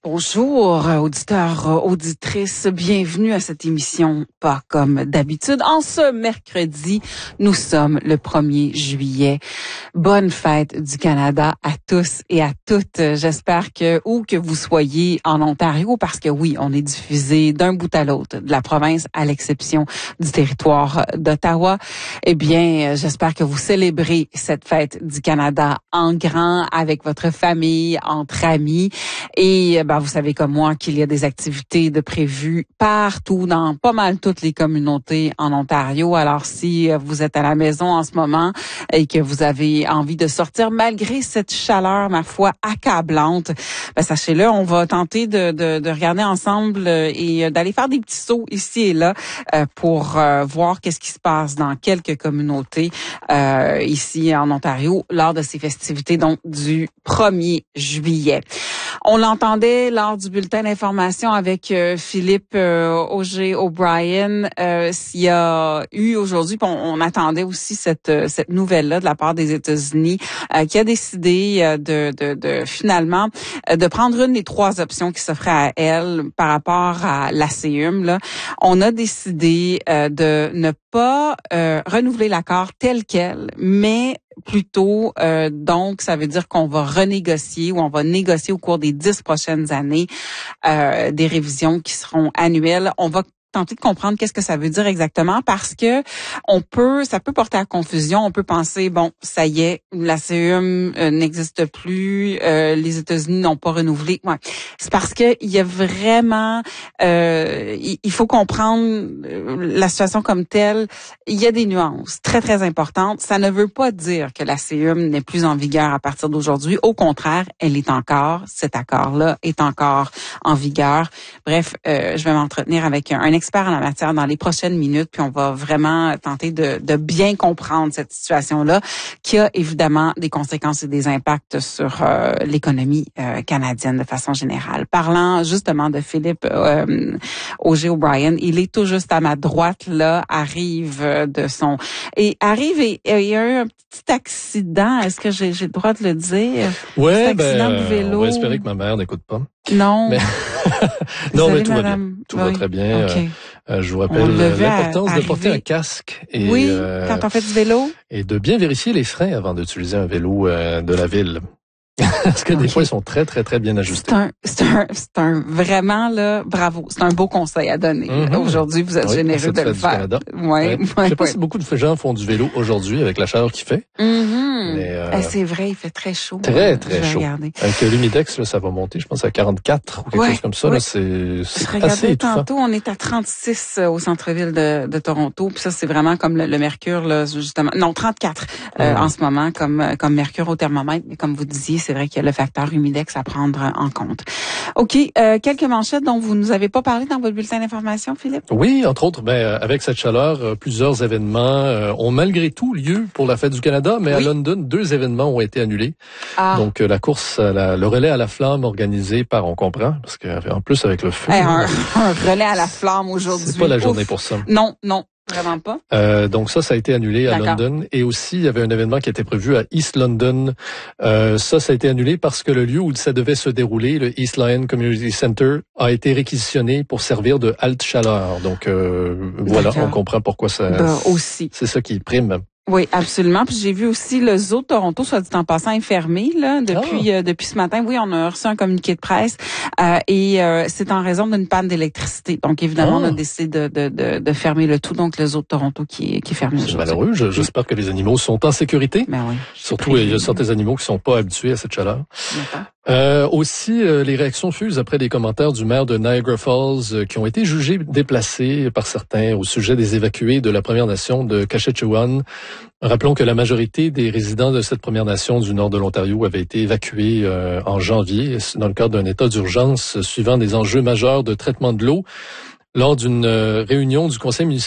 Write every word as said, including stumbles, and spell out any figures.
Bonjour, auditeurs, auditrices, bienvenue à cette émission Pas comme d'habitude. En ce mercredi, nous sommes le premier juillet. Bonne fête du Canada à tous et à toutes. J'espère que, où que vous soyez en Ontario, parce que oui, on est diffusé d'un bout à l'autre de la province, à l'exception du territoire d'Ottawa. Eh bien, j'espère que vous célébrez cette fête du Canada en grand, avec votre famille, entre amis. Et ben, vous savez comme moi qu'il y a des activités de prévues partout dans pas mal toutes les communautés en Ontario. Alors si vous êtes à la maison en ce moment et que vous avez envie de sortir malgré cette chaleur, ma foi, accablante, ben, sachez-le, on va tenter de, de, de regarder ensemble et d'aller faire des petits sauts ici et là pour voir qu'est-ce qui se passe dans quelques communautés euh, ici en Ontario lors de ces festivités donc du premier juillet. On l'entendait lors du bulletin d'information avec euh, Philippe euh, Auger-O'Brien. Euh, s'il y a eu aujourd'hui, on, on attendait aussi cette cette nouvelle-là de la part des États-Unis, euh, qui a décidé euh, de, de, de finalement euh, de prendre une des trois options qui s'offraient à elle par rapport à l'A C U M. Là, on a décidé euh, de ne pas euh, renouveler l'accord tel quel, mais plutôt, euh, donc, ça veut dire qu'on va renégocier ou on va négocier au cours des dix prochaines années euh, des révisions qui seront annuelles. On va tenter de comprendre qu'est-ce que ça veut dire exactement parce que on peut, ça peut porter à confusion. On peut penser, bon, ça y est, l'A C U M euh, n'existe plus, euh, les États-Unis n'ont pas renouvelé. Ouais, c'est parce que il y a vraiment, euh, il, il faut comprendre la situation comme telle. Il y a des nuances très très importantes. Ça ne veut pas dire que l'A C U M n'est plus en vigueur à partir d'aujourd'hui. Au contraire, elle est encore, cet accord-là est encore en vigueur. Bref, euh, je vais m'entretenir avec un, un expert en la matière dans les prochaines minutes, puis on va vraiment tenter de, de bien comprendre cette situation-là, qui a évidemment des conséquences et des impacts sur euh, l'économie euh, canadienne de façon générale. Parlant justement de Philippe euh, Auger-O'Brien, il est tout juste à ma droite, là, arrive de son... Et arrive et il y a eu un petit accident, est-ce que j'ai, j'ai le droit de le dire? Ouais, ben, de vélo. On va espérer que ma mère n'écoute pas. Non. Mais... non, mais tout madame... va bien. Tout oui. va très bien. Okay. Euh, je vous rappelle l'importance à, de porter un casque. Et, oui, euh, quand on fait du vélo. Et de bien vérifier les freins avant d'utiliser un vélo euh, de la ville. Parce que okay. des fois, ils sont très, très, très bien ajustés. C'est un, c'est un, c'est un, vraiment, là, bravo. C'est un beau conseil à donner. Mm-hmm. Aujourd'hui, vous êtes oui, généreux de le faire. Oui, ouais. Je sais pas ouais. si beaucoup de gens font du vélo aujourd'hui avec la chaleur qu'il fait. Mm-hmm. Mais, euh, eh, c'est vrai, il fait très chaud. Très, très je chaud. Regarder. Avec l'humidex, là, ça va monter, je pense, à quarante-quatre ou quelque ouais, chose comme ça. ouais. Là, c'est, c'est je assez étouffant. Tantôt, on est à trente-six au centre-ville de, de Toronto. Puis ça, c'est vraiment comme le, le mercure, là, justement. Non, trente-quatre euh, mm-hmm. en ce moment, comme, comme mercure au thermomètre. Mais comme vous disiez, c'est vrai qu'il y a le facteur humidex à prendre en compte. OK. Euh, quelques manchettes dont vous nous avez pas parlé dans votre bulletin d'information, Philippe? Oui, entre autres, ben, avec cette chaleur, euh, plusieurs événements euh, ont malgré tout lieu pour la Fête du Canada, mais oui. à London, deux événements ont été annulés. Ah. Donc, euh, la course, la, le relais à la flamme organisé par, on comprend, parce qu'en plus avec le feu. Hey, un, un relais à la flamme aujourd'hui. C'est pas la journée Ouf. pour ça. Non, non. Vraiment pas. Euh, donc ça, ça a été annulé à D'accord. London. Et aussi, il y avait un événement qui était prévu à East London. Euh, ça, ça a été annulé parce que le lieu où ça devait se dérouler, le East Lyon Community Center, a été réquisitionné pour servir de halte chaleur. Donc euh, voilà, on comprend pourquoi ça. Ben, aussi. C'est ça qui prime. Oui, absolument. Puis j'ai vu aussi le zoo de Toronto, soit dit en passant, est fermé là depuis oh. euh, depuis ce matin. Oui, on a reçu un communiqué de presse euh, et euh, c'est en raison d'une panne d'électricité. Donc évidemment, oh. on a décidé de, de de de fermer le tout. Donc le zoo de Toronto qui est qui est fermé. C'est malheureux. Je, j'espère que les animaux sont en sécurité. Ben oui. Surtout, il y a certains animaux qui sont pas habitués à cette chaleur. Euh, aussi, euh, les réactions fusent après des commentaires du maire de Niagara Falls euh, qui ont été jugés déplacés par certains au sujet des évacués de la Première Nation de Kashechewan. Rappelons que la majorité des résidents de cette Première Nation du nord de l'Ontario avaient été évacués euh, en janvier dans le cadre d'un état d'urgence suivant des enjeux majeurs de traitement de l'eau lors d'une euh, réunion du conseil municipal